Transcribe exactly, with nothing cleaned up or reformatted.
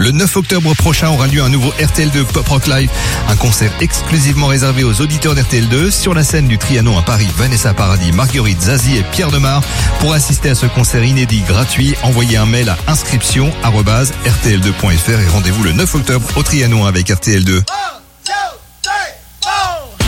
Le neuf octobre prochain aura lieu un nouveau R T L deux Pop Rock Live, un concert exclusivement réservé aux auditeurs d'R T L deux. Sur la scène du Trianon à Paris, Vanessa Paradis, Marguerite, Zazie et Pierre Demar. Pour assister à ce concert inédit gratuit, envoyez un mail à inscription arobase r t l deux point f r et rendez-vous le neuf octobre au Trianon avec R T L deux.